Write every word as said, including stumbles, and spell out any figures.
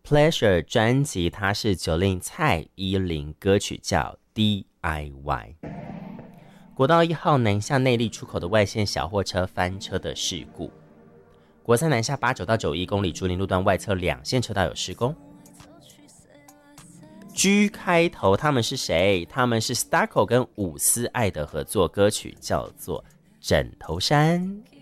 Pleasure 专辑，它是Jolin蔡依林，歌曲叫 D I Y。 国道一号南下内壢出口的外线小货车翻车的事故，国三南下八九到九一公里竹林路段外侧两线车道有施工。G 开头，他们是谁？他们是 Starco 跟伍思爱的合作歌曲，叫做枕头山。